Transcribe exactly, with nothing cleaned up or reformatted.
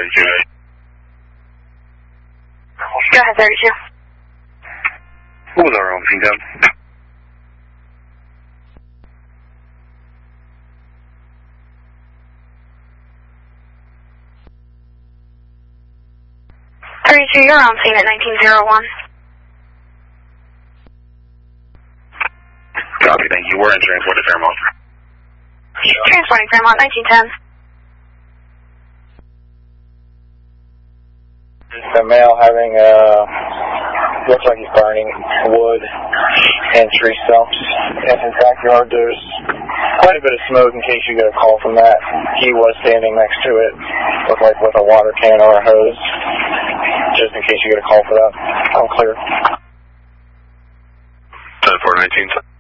thirty-two. Go ahead, thirty-two. What was our own Team ten? thirty-two, you're on scene at nineteen oh one. Copy, thank you. We're in transport to Fairmont. Transporting Fairmont, nineteen ten. A male having, uh, looks like he's burning wood and tree stumps in his backyard. There's quite a bit of smoke in case you get a call from that. He was standing next to it, looked like with a water can or a hose, just in case you get a call for that. I'm clear. ten four nineteen.